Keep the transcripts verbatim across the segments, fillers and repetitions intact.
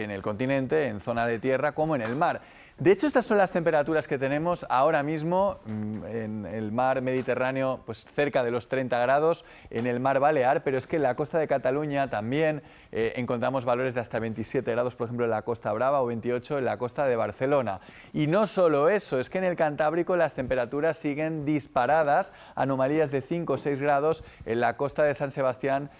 en el continente, en zona de tierra, como en el mar. De hecho, estas son las temperaturas que tenemos ahora mismo en el mar Mediterráneo, pues cerca de los treinta grados, en el mar Balear, pero es que en la costa de Cataluña también eh, encontramos valores de hasta veintisiete grados, por ejemplo, en la Costa Brava, o veintiocho en la costa de Barcelona. Y no solo eso, es que en el Cantábrico las temperaturas siguen disparadas, anomalías de cinco o seis grados en la costa de San Sebastián.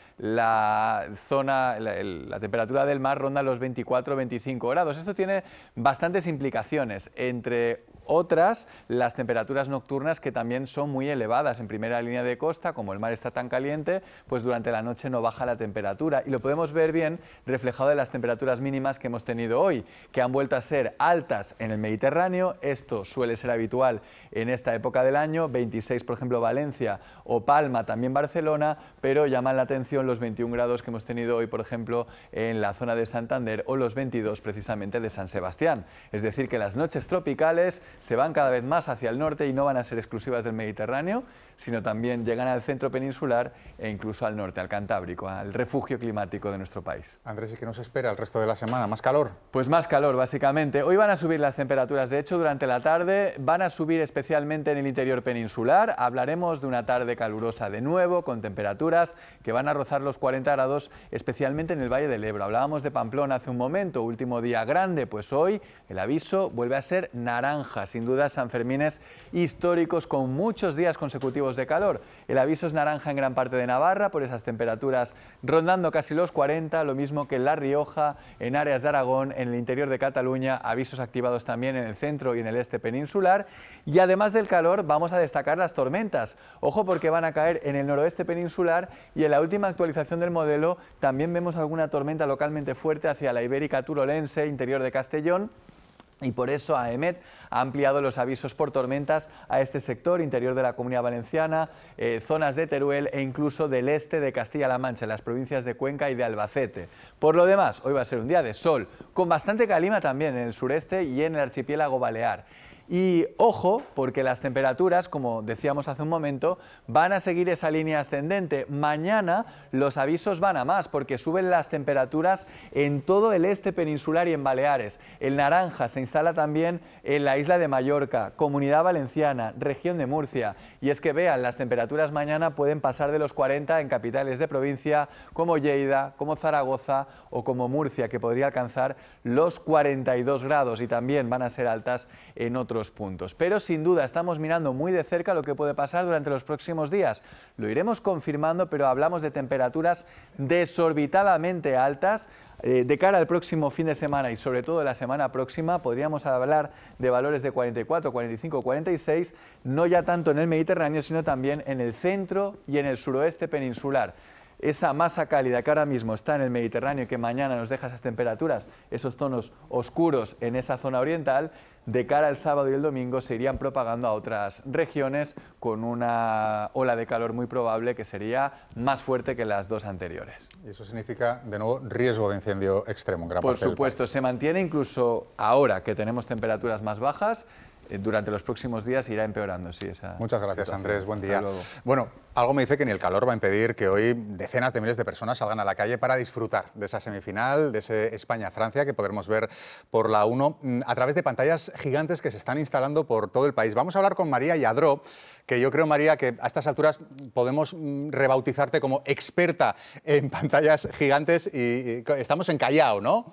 La zona, la, el, la temperatura del mar ronda los veinticuatro o veinticinco grados. Esto tiene bastantes implicaciones, entre otras las temperaturas nocturnas, que también son muy elevadas en primera línea de costa. Como el mar está tan caliente, pues durante la noche no baja la temperatura, y lo podemos ver bien reflejado en las temperaturas mínimas que hemos tenido hoy, que han vuelto a ser altas en el Mediterráneo. Esto suele ser habitual en esta época del año, veintiséis por ejemplo Valencia o Palma, también Barcelona, pero llaman la atención los veintiún grados que hemos tenido hoy, por ejemplo, en la zona de Santander, o los veintidós precisamente de San Sebastián. Es decir, que las noches tropicales se van cada vez más hacia el norte y no van a ser exclusivas del Mediterráneo, sino también llegan al centro peninsular e incluso al norte, al Cantábrico, al refugio climático de nuestro país. Andrés, ¿y qué nos espera el resto de la semana? ¿Más calor? Pues más calor, básicamente. Hoy van a subir las temperaturas, de hecho, durante la tarde van a subir especialmente en el interior peninsular. Hablaremos de una tarde calurosa de nuevo, con temperaturas que van a rozar los cuarenta grados, especialmente en el Valle del Ebro. Hablábamos de Pamplona hace un momento, último día grande, pues hoy el aviso vuelve a ser naranja. Sin duda, Sanfermines históricos con muchos días consecutivos de calor. El aviso es naranja en gran parte de Navarra por esas temperaturas rondando casi los cuarenta, lo mismo que en La Rioja, en áreas de Aragón, en el interior de Cataluña, avisos activados también en el centro y en el este peninsular. Y además del calor, vamos a destacar las tormentas. Ojo, porque van a caer en el noroeste peninsular, y en la última actualización del modelo también vemos alguna tormenta localmente fuerte hacia la Ibérica turolense, interior de Castellón. Y por eso AEMET ha ampliado los avisos por tormentas a este sector, interior de la Comunidad Valenciana, eh, zonas de Teruel e incluso del este de Castilla-La Mancha, en las provincias de Cuenca y de Albacete. Por lo demás, hoy va a ser un día de sol, con bastante calima también en el sureste y en el archipiélago balear. Y ojo, porque las temperaturas, como decíamos hace un momento, van a seguir esa línea ascendente. Mañana los avisos van a más, porque suben las temperaturas en todo el este peninsular y en Baleares. El naranja se instala también en la isla de Mallorca, Comunidad Valenciana, región de Murcia. Y es que vean, las temperaturas mañana pueden pasar de los cuarenta en capitales de provincia como Lleida, como Zaragoza o como Murcia, que podría alcanzar los cuarenta y dos grados, y también van a ser altas en otros puntos. Pero sin duda estamos mirando muy de cerca lo que puede pasar durante los próximos días. Lo iremos confirmando, pero hablamos de temperaturas desorbitadamente altas. Eh, de cara al próximo fin de semana y sobre todo la semana próxima podríamos hablar de valores de cuarenta y cuatro, cuarenta y cinco, cuarenta y seis, no ya tanto en el Mediterráneo, sino también en el centro y en el suroeste peninsular. Esa masa cálida que ahora mismo está en el Mediterráneo y que mañana nos deja esas temperaturas, esos tonos oscuros en esa zona oriental, de cara al sábado y el domingo se irían propagando a otras regiones con una ola de calor muy probable que sería más fuerte que las dos anteriores. Y eso significa, de nuevo, riesgo de incendio extremo en gran Por parte del supuesto, país. se mantiene incluso ahora que tenemos temperaturas más bajas. Durante los próximos días irá empeorando, sí, esa Muchas gracias, situación. Andrés. Buen día. Hasta luego. Bueno, algo me dice que ni el calor va a impedir que hoy decenas de miles de personas salgan a la calle para disfrutar de esa semifinal, de ese España-Francia que podremos ver por la uno a través de pantallas gigantes que se están instalando por todo el país. Vamos a hablar con María Lladró, que yo creo, María, que a estas alturas podemos rebautizarte como experta en pantallas gigantes, y, y estamos en Callao, ¿no?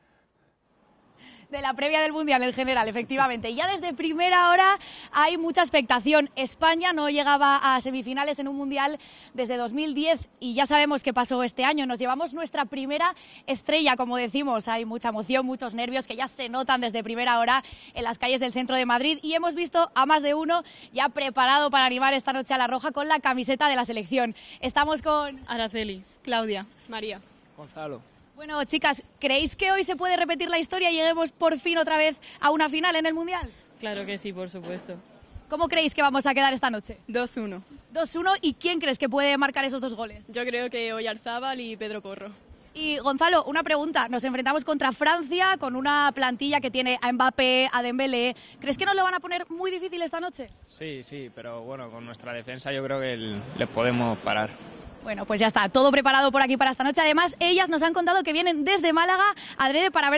De la previa del Mundial en general, efectivamente. Ya desde primera hora hay mucha expectación. España no llegaba a semifinales en un Mundial desde dos mil diez y ya sabemos qué pasó este año. Nos llevamos nuestra primera estrella, como decimos. Hay mucha emoción, muchos nervios que ya se notan desde primera hora en las calles del centro de Madrid, y hemos visto a más de uno ya preparado para animar esta noche a la Roja con la camiseta de la selección. Estamos con Araceli, Claudia, María, Gonzalo. Bueno, chicas, ¿creéis que hoy se puede repetir la historia y lleguemos por fin otra vez a una final en el Mundial? claro que sí, por supuesto. ¿Cómo creéis que vamos a quedar esta noche? dos uno. dos uno, ¿y quién crees que puede marcar esos dos goles? Yo creo que Oyarzábal y Pedro Porro. Y Gonzalo, una pregunta. Nos enfrentamos contra Francia con una plantilla que tiene a Mbappé, a Dembélé. ¿Crees que nos lo van a poner muy difícil esta noche? Sí, sí, pero bueno, con nuestra defensa yo creo que el- les podemos parar. Bueno, pues ya está, todo preparado por aquí para esta noche. Además, ellas nos han contado que vienen desde Málaga adrede para ver